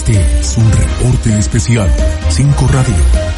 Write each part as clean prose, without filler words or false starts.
Este es un reporte especial 5 Radio.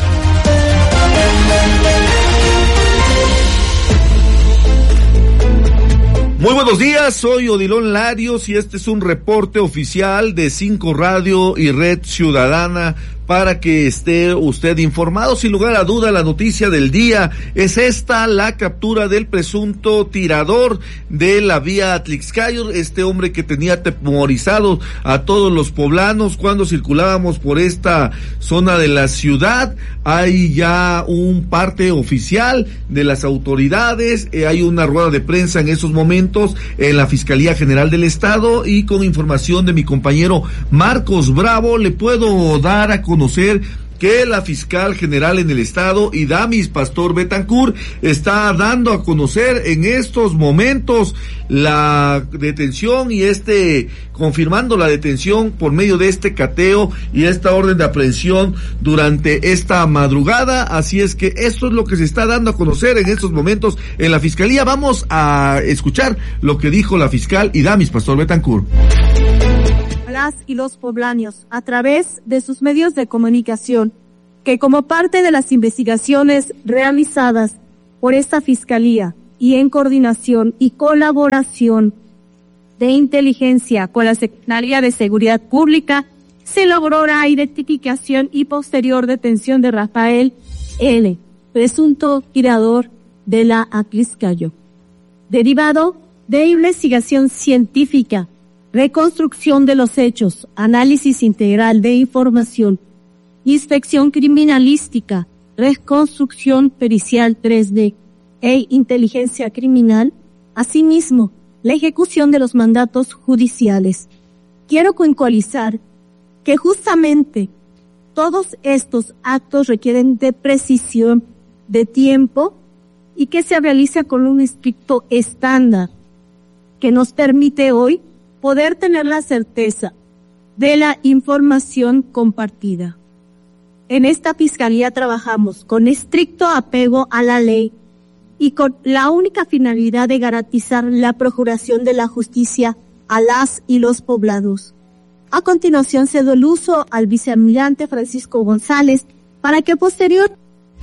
Muy buenos días, soy Odilon Larios y este es un reporte oficial de 5 Radio y Red Ciudadana para que esté usted informado. Sin lugar a duda, la noticia del día es esta: la captura del presunto tirador de la vía Atlixcáyotl, este hombre que tenía atemorizado a todos los poblanos cuando circulábamos por esta zona de la ciudad. Hay ya un parte oficial de las autoridades, hay una rueda de prensa en esos momentos en la Fiscalía General del Estado, y con información de mi compañero Marcos Bravo le puedo dar a conocer que la fiscal general en el estado, Idamis Pastor Betancourt, está dando a conocer en estos momentos la detención y confirmando la detención por medio de este cateo y esta orden de aprehensión durante esta madrugada. Así es que esto es lo que se está dando a conocer en estos momentos en la fiscalía. Vamos a escuchar lo que dijo la fiscal Idamis Pastor Betancourt. Las y los poblanos, a través de sus medios de comunicación, que como parte de las investigaciones realizadas por esta Fiscalía y en coordinación y colaboración de inteligencia con la Secretaría de Seguridad Pública, se logró la identificación y posterior detención de Rafael L., presunto tirador de la Atlixcáyotl. Derivado de investigación científica, reconstrucción de los hechos, análisis integral de información, inspección criminalística, reconstrucción pericial 3D e inteligencia criminal, asimismo, la ejecución de los mandatos judiciales. Quiero puntualizar que justamente todos estos actos requieren de precisión, de tiempo, y que se realiza con un estricto estándar que nos permite hoy poder tener la certeza de la información compartida. En esta Fiscalía trabajamos con estricto apego a la ley y con la única finalidad de garantizar la procuración de la justicia a las y los poblados. A continuación cedo el uso al vicealmirante Francisco González para que posterior.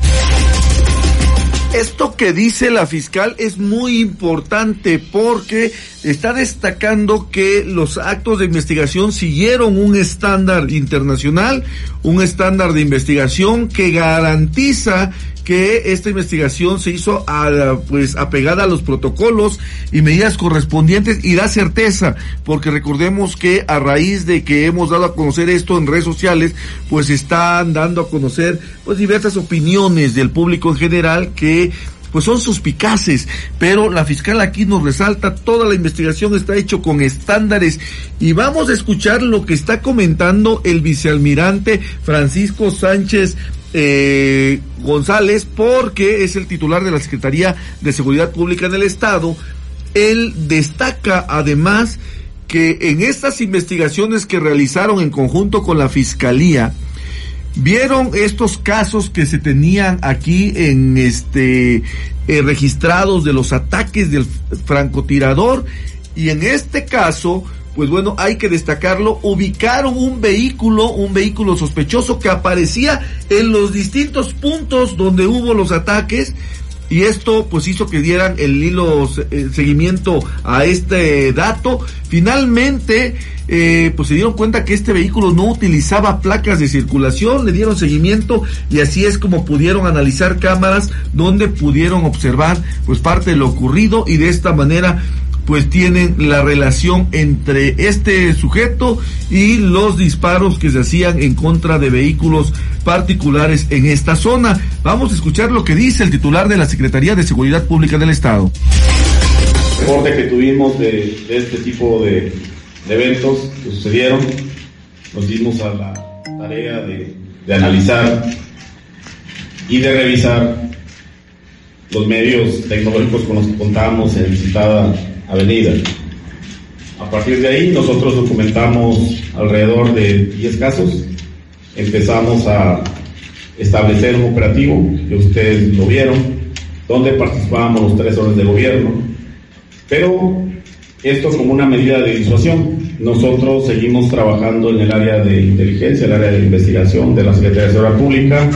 Esto que dice la fiscal es muy importante porque está destacando que los actos de investigación siguieron un estándar internacional, un estándar de investigación que garantiza que esta investigación se hizo apegada a los protocolos y medidas correspondientes, y da certeza, porque recordemos que a raíz de que hemos dado a conocer esto en redes sociales, pues están dando a conocer diversas opiniones del público en general que son suspicaces, pero la fiscal aquí nos resalta: toda la investigación está hecho con estándares. Y vamos a escuchar lo que está comentando el vicealmirante Francisco Sánchez González, porque es el titular de la Secretaría de Seguridad Pública en el Estado. Él destaca además que en estas investigaciones que realizaron en conjunto con la Fiscalía, vieron estos casos que se tenían aquí en registrados de los ataques del francotirador, y en este caso, hay que destacarlo, ubicaron un vehículo sospechoso que aparecía en los distintos puntos donde hubo los ataques, y esto hizo que dieran el seguimiento a este dato. Finalmente se dieron cuenta que este vehículo no utilizaba placas de circulación, le dieron seguimiento, y así es como pudieron analizar cámaras donde pudieron observar parte de lo ocurrido, y de esta manera tienen la relación entre este sujeto y los disparos que se hacían en contra de vehículos particulares en esta zona. Vamos a escuchar lo que dice el titular de la Secretaría de Seguridad Pública del Estado. El reporte que tuvimos de este tipo de eventos que sucedieron, nos dimos a la tarea de analizar y de revisar los medios tecnológicos con los que contábamos en citada avenida. A partir de ahí nosotros documentamos alrededor de 10 casos, empezamos a establecer un operativo que ustedes lo vieron, donde participábamos los 3 órdenes de gobierno, pero esto como una medida de disuasión. nosotros seguimos trabajando en el área de inteligencia, el área de investigación de la Secretaría de Seguridad Pública.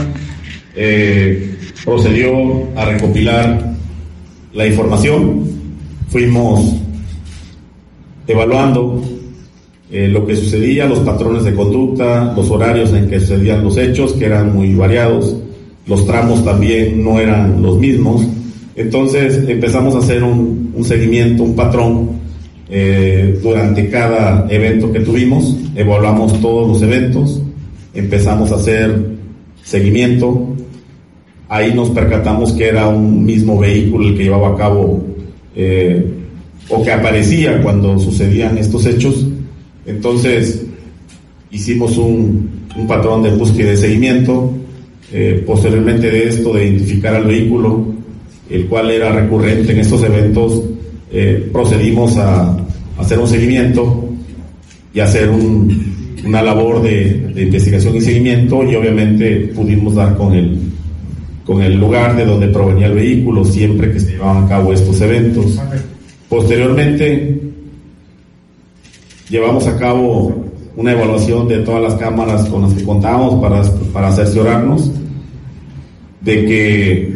Procedió a recopilar la información, fuimos evaluando lo que sucedía, los patrones de conducta, los horarios en que sucedían los hechos, que eran muy variados, los tramos también no eran los mismos. Entonces empezamos a hacer un seguimiento, un patrón durante cada evento que tuvimos, evaluamos todos los eventos, empezamos a hacer seguimiento. Ahí nos percatamos que era un mismo vehículo el que llevaba a cabo o que aparecía cuando sucedían estos hechos. Entonces hicimos un patrón de búsqueda y de seguimiento. Posteriormente de esto, de identificar al vehículo, el cual era recurrente en estos eventos, procedimos a hacer un seguimiento y hacer una labor de investigación y seguimiento, y obviamente pudimos dar con el lugar de donde provenía el vehículo siempre que se llevaban a cabo estos eventos. Posteriormente llevamos a cabo una evaluación de todas las cámaras con las que contábamos para cerciorarnos de que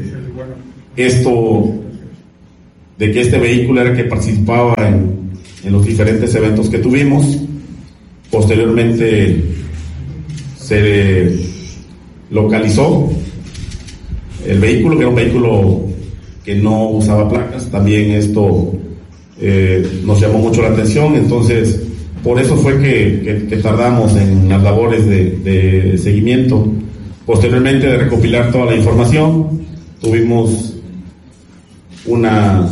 este vehículo era el que participaba en los diferentes eventos que tuvimos. Posteriormente se localizó el vehículo, que era un vehículo que no usaba placas. También esto nos llamó mucho la atención, entonces por eso fue que tardamos en las labores de seguimiento. Posteriormente de recopilar toda la información, tuvimos una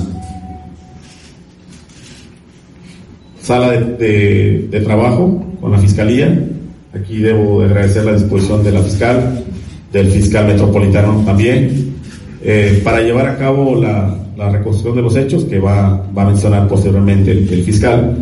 sala de trabajo con la Fiscalía. Aquí debo agradecer la disposición de la fiscal, del fiscal metropolitano también, para llevar a cabo la reconstrucción de los hechos que va a mencionar posteriormente el fiscal.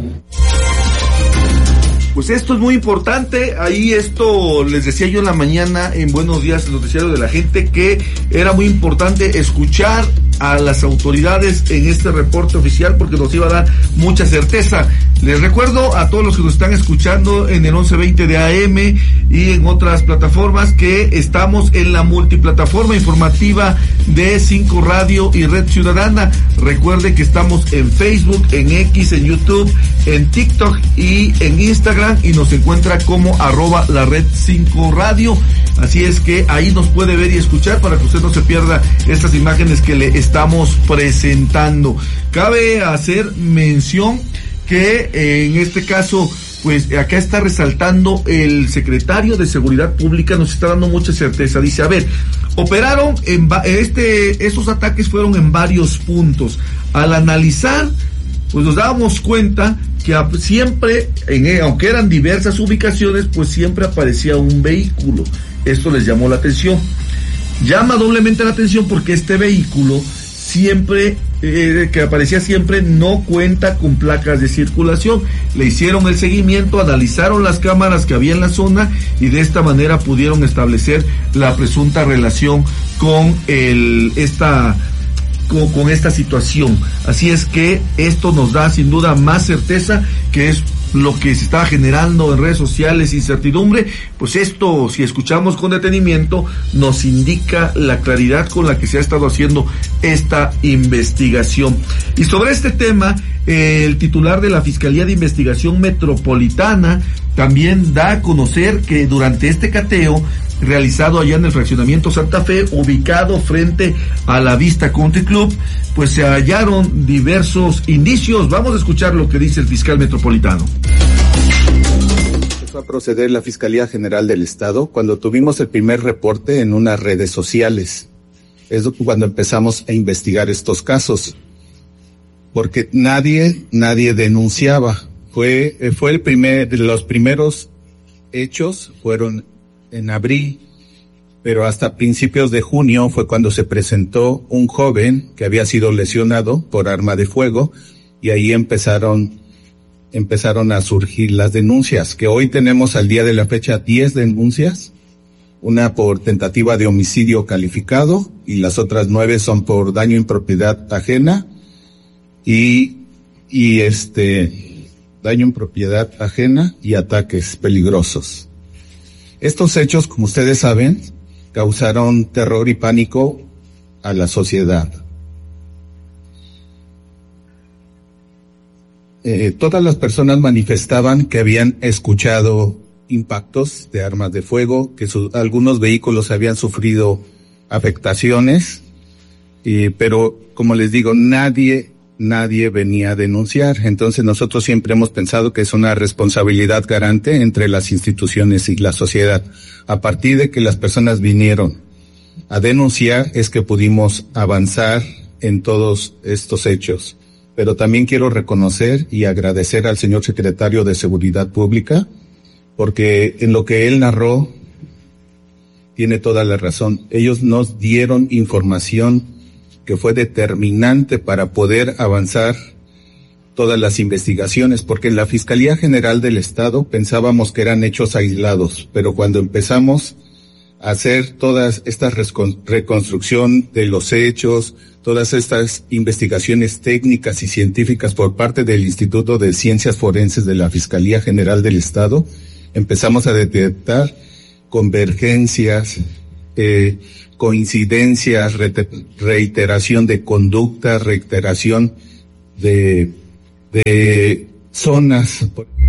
Pues esto es muy importante. Ahí esto les decía yo en la mañana en Buenos Días, el noticiario de la gente, que era muy importante escuchar a las autoridades en este reporte oficial porque nos iba a dar mucha certeza. Les recuerdo a todos los que nos están escuchando en el 1120 de AM y en otras plataformas que estamos en la multiplataforma informativa de 5 Radio y Red Ciudadana. Recuerde que estamos en Facebook, en X, en YouTube, en TikTok y en Instagram, y nos encuentra como @la-red5radio. Así es que ahí nos puede ver y escuchar para que usted no se pierda estas imágenes que le estamos presentando. Cabe hacer mención que en este caso, pues acá está resaltando el secretario de Seguridad Pública, nos está dando mucha certeza. Dice, a ver, operaron estos ataques fueron en varios puntos. Al analizar, pues nos dábamos cuenta que siempre, aunque eran diversas ubicaciones, pues siempre aparecía un vehículo. Esto les llamó la atención. Llama doblemente la atención porque este vehículo siempre, que aparecía siempre, no cuenta con placas de circulación. Le hicieron el seguimiento, analizaron las cámaras que había en la zona y de esta manera pudieron establecer la presunta relación con esta situación. Así es que esto nos da sin duda más certeza, que es lo que se está generando en redes sociales, incertidumbre. Pues esto, si escuchamos con detenimiento, nos indica la claridad con la que se ha estado haciendo esta investigación. Y sobre este tema, el titular de la Fiscalía de Investigación Metropolitana también da a conocer que durante este cateo realizado allá en el fraccionamiento Santa Fe, ubicado frente a la Vista Country Club, pues se hallaron diversos indicios. Vamos a escuchar lo que dice el fiscal metropolitano. Empezó a proceder la Fiscalía General del Estado cuando tuvimos el primer reporte en unas redes sociales. Es cuando empezamos a investigar estos casos, porque nadie denunciaba. Los primeros hechos fueron en abril, pero hasta principios de junio fue cuando se presentó un joven que había sido lesionado por arma de fuego, y ahí empezaron a surgir las denuncias, que hoy tenemos al día de la fecha 10 denuncias, una por tentativa de homicidio calificado y las otras 9 son por daño en propiedad ajena, y daño en propiedad ajena y ataques peligrosos. Estos hechos, como ustedes saben, causaron terror y pánico a la sociedad. Todas las personas manifestaban que habían escuchado impactos de armas de fuego, que algunos vehículos habían sufrido afectaciones, pero como les digo, nadie venía a denunciar. Entonces nosotros siempre hemos pensado que es una responsabilidad garante entre las instituciones y la sociedad. A partir de que las personas vinieron a denunciar es que pudimos avanzar en todos estos hechos. Pero también quiero reconocer y agradecer al señor secretario de Seguridad Pública, porque en lo que él narró tiene toda la razón. Ellos nos dieron información que fue determinante para poder avanzar todas las investigaciones, porque en la Fiscalía General del Estado pensábamos que eran hechos aislados, pero cuando empezamos a hacer todas estas reconstrucción de los hechos, todas estas investigaciones técnicas y científicas por parte del Instituto de Ciencias Forenses de la Fiscalía General del Estado, empezamos a detectar convergencias, coincidencias, reiteración de conducta, reiteración de zonas.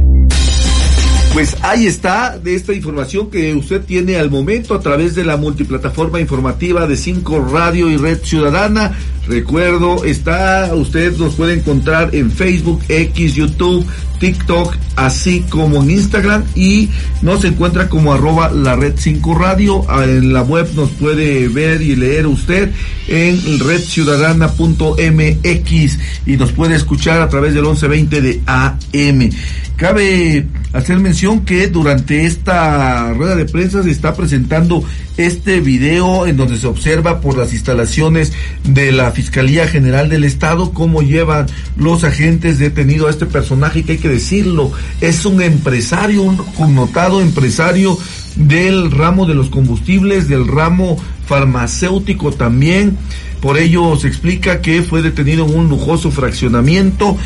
Pues ahí está, de esta información que usted tiene al momento a través de la multiplataforma informativa de 5 Radio y Red Ciudadana. Recuerdo, usted nos puede encontrar en Facebook, X, YouTube, TikTok, así como en Instagram, y nos encuentra como @la Red 5 Radio. En la web nos puede ver y leer usted en redciudadana.mx y nos puede escuchar a través del 1120 de AM. Cabe hacer mención que durante esta rueda de prensa se está presentando este video en donde se observa por las instalaciones de la Fiscalía General del Estado cómo llevan los agentes detenido a este personaje que hay que decirlo, es un empresario, un connotado empresario del ramo de los combustibles, del ramo farmacéutico también. Por ello se explica que fue detenido en un lujoso fraccionamiento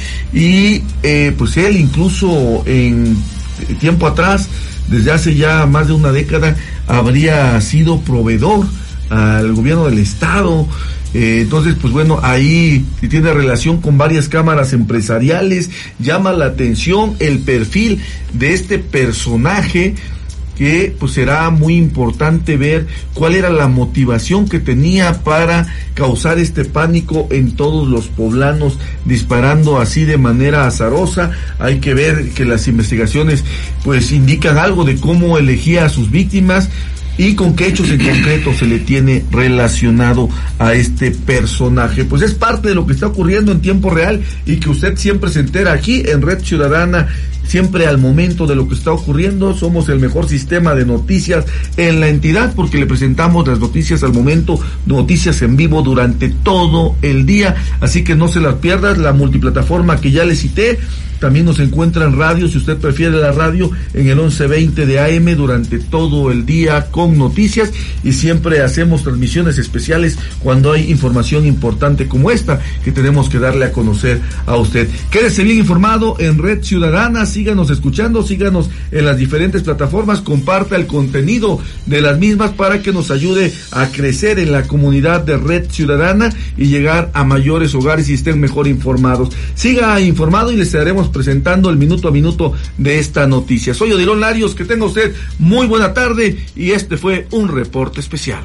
y pues él incluso en tiempo atrás, desde hace ya más de una década, habría sido proveedor al gobierno del estado. Entonces, pues bueno, ahí tiene relación con varias cámaras empresariales. Llama la atención el perfil de este personaje, que pues será muy importante ver cuál era la motivación que tenía para causar este pánico en todos los poblanos, disparando así de manera azarosa. Hay que ver que las investigaciones pues indican algo de cómo elegía a sus víctimas y con qué hechos en concreto se le tiene relacionado a este personaje. Pues es parte de lo que está ocurriendo en tiempo real y que usted siempre se entera aquí en Red Ciudadana, siempre al momento de lo que está ocurriendo. Somos el mejor sistema de noticias en la entidad porque le presentamos las noticias al momento, noticias en vivo durante todo el día, así que no se las pierdas. La multiplataforma que ya le cité, también nos encuentra en radio, si usted prefiere la radio, en el 1120 de AM durante todo el día con noticias, y siempre hacemos transmisiones especiales cuando hay información importante como esta que tenemos que darle a conocer a usted. Quédese bien informado en Red Ciudadana, síganos escuchando, síganos en las diferentes plataformas, comparta el contenido de las mismas para que nos ayude a crecer en la comunidad de Red Ciudadana y llegar a mayores hogares y estén mejor informados. Siga informado y les estaremos presentando el minuto a minuto de esta noticia. Soy Odilon Larios, que tenga usted muy buena tarde y este fue un reporte especial.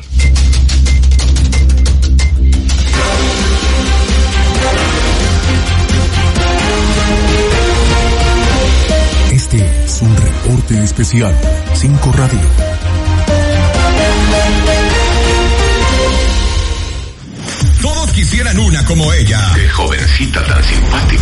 Este es un reporte especial 5 Radio. Todos quisieran una como ella. Qué jovencita tan simpática.